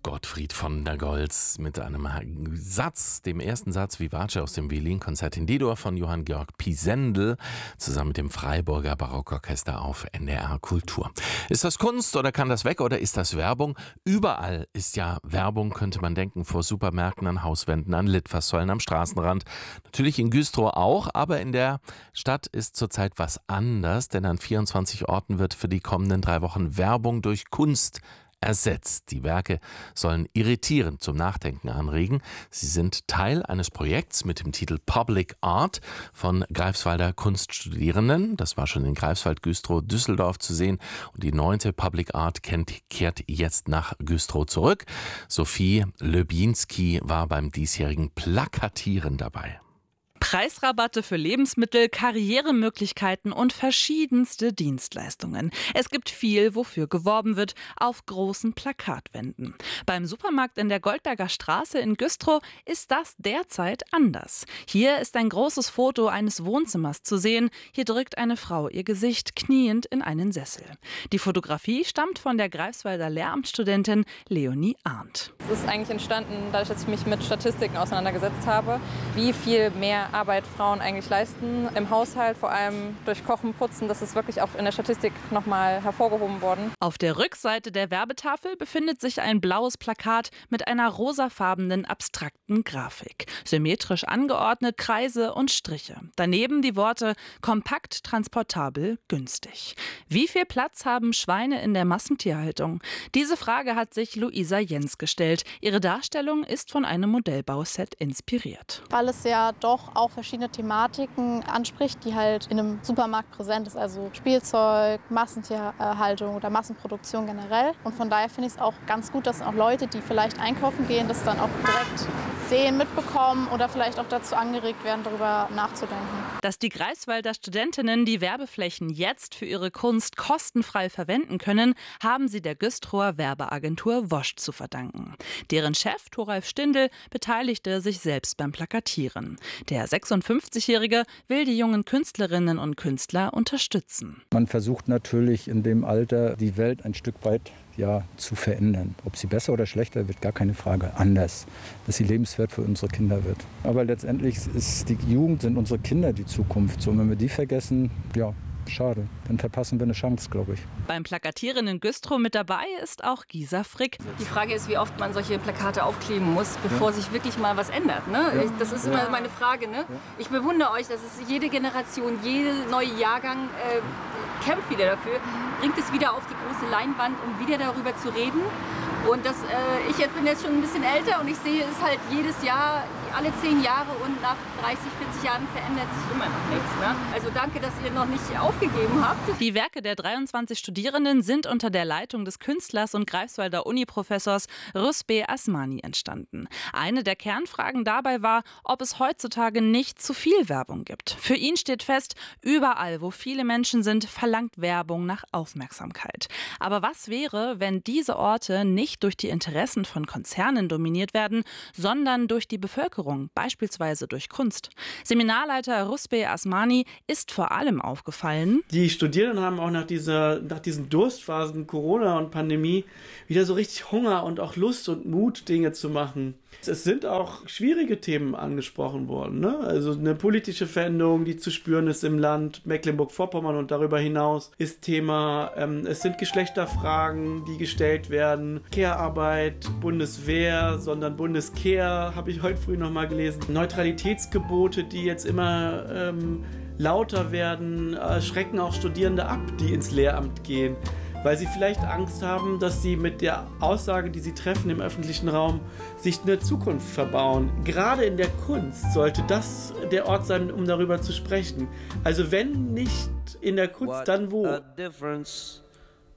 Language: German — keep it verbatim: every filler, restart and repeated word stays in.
Gottfried von der Goltz mit einem Satz, dem ersten Satz Vivace aus dem Violinkonzert in D-Dur von Johann Georg Pisendel, zusammen mit dem Freiburger Barockorchester auf N D R Kultur. Ist das Kunst oder kann das weg oder ist das Werbung? Überall ist ja Werbung, könnte man denken, vor Supermärkten, an Hauswänden, an Litfaßsäulen, am Straßenrand. Natürlich in Güstrow auch, aber in der Stadt ist zurzeit was anders, denn an vierundzwanzig Orten wird für die kommenden drei Wochen Werbung durch Kunst ersetzt. Die Werke sollen irritierend zum Nachdenken anregen. Sie sind Teil eines Projekts mit dem Titel Public Art von Greifswalder Kunststudierenden. Das war schon in Greifswald, Güstrow, Düsseldorf zu sehen. Und die neunte Public Art kennt, kehrt jetzt nach Güstrow zurück. Sophie Löbinski war beim diesjährigen Plakatieren dabei. Preisrabatte für Lebensmittel, Karrieremöglichkeiten und verschiedenste Dienstleistungen. Es gibt viel, wofür geworben wird, auf großen Plakatwänden. Beim Supermarkt in der Goldberger Straße in Güstrow ist das derzeit anders. Hier ist ein großes Foto eines Wohnzimmers zu sehen. Hier drückt eine Frau ihr Gesicht kniend in einen Sessel. Die Fotografie stammt von der Greifswalder Lehramtsstudentin Leonie Arndt. Es ist eigentlich entstanden, dadurch, dass ich mich mit Statistiken auseinandergesetzt habe, wie viel mehr Arbeit Frauen eigentlich leisten im Haushalt, vor allem durch Kochen, Putzen. Das ist wirklich auch in der Statistik nochmal hervorgehoben worden. Auf der Rückseite der Werbetafel befindet sich ein blaues Plakat mit einer rosafarbenen abstrakten Grafik. Symmetrisch angeordnet Kreise und Striche. Daneben die Worte kompakt, transportabel, günstig. Wie viel Platz haben Schweine in der Massentierhaltung? Diese Frage hat sich Luisa Jens gestellt. Ihre Darstellung ist von einem Modellbauset inspiriert. Weil es ja doch auch verschiedene Thematiken anspricht, die halt in einem Supermarkt präsent ist, also Spielzeug, Massentierhaltung oder Massenproduktion generell. Und von daher finde ich es auch ganz gut, dass auch Leute, die vielleicht einkaufen gehen, das dann auch direkt sehen, mitbekommen oder vielleicht auch dazu angeregt werden, darüber nachzudenken. Dass die Greifswalder Studentinnen die Werbeflächen jetzt für ihre Kunst kostenfrei verwenden können, haben sie der Güstrower Werbeagentur Wosch zu verdanken. Deren Chef, Thoralf Stindl, beteiligte sich selbst beim Plakatieren. Der sechsundfünfzigjährige will die jungen Künstlerinnen und Künstler unterstützen. Man versucht natürlich in dem Alter die Welt ein Stück weit ja, zu verändern. Ob sie besser oder schlechter wird, gar keine Frage. Anders, dass sie lebenswert für unsere Kinder wird. Aber letztendlich ist die Jugend, sind unsere Kinder die Zukunft. So, wenn wir die vergessen, ja, schade. Dann verpassen wir eine Chance, glaube ich. Beim Plakatieren in Güstrow mit dabei ist auch Gisa Frick. Die Frage ist, wie oft man solche Plakate aufkleben muss, bevor ja. sich wirklich mal was ändert. Ne? Ja. Das ist immer ja. meine Frage. Ne? Ja. Ich bewundere euch, dass es jede Generation, jeder neue Jahrgang äh, kämpft wieder dafür, bringt es wieder auf die große Leinwand, um wieder darüber zu reden. Und das, äh, ich jetzt bin jetzt schon ein bisschen älter und ich sehe es halt jedes Jahr, alle zehn Jahre und nach dreißig, vierzig Jahren verändert sich immer noch nichts. Ne? Also danke, dass ihr noch nicht aufgegeben habt. Die Werke der dreiundzwanzig Studierenden sind unter der Leitung des Künstlers und Greifswalder Uni-Professors Rusbe Asmani entstanden. Eine der Kernfragen dabei war, ob es heutzutage nicht zu viel Werbung gibt. Für ihn steht fest, überall, wo viele Menschen sind, verlangt Werbung nach Aufmerksamkeit. Aber was wäre, wenn diese Orte nicht durch die Interessen von Konzernen dominiert werden, sondern durch die Bevölkerung, beispielsweise durch Kunst? Seminarleiter Rusbe Asmani ist vor allem aufgefallen: Die Studierenden haben auch nach, dieser, nach diesen Durstphasen Corona und Pandemie wieder so richtig Hunger und auch Lust und Mut, Dinge zu machen. Es sind auch schwierige Themen angesprochen worden, ne? Also eine politische Veränderung, die zu spüren ist im Land Mecklenburg-Vorpommern und darüber hinaus ist Thema. Ähm, es sind Geschlechterfragen, die gestellt werden. Care-Arbeit, Bundeswehr, sondern Bundeskehr, habe ich heute früh noch mal gelesen. Neutralitätsgebote, die jetzt immer ähm, lauter werden, äh, schrecken auch Studierende ab, die ins Lehramt gehen, weil sie vielleicht Angst haben, dass sie mit der Aussage, die sie treffen im öffentlichen Raum, sich eine Zukunft verbauen. Gerade in der Kunst sollte das der Ort sein, um darüber zu sprechen. Also wenn nicht in der Kunst, dann wo?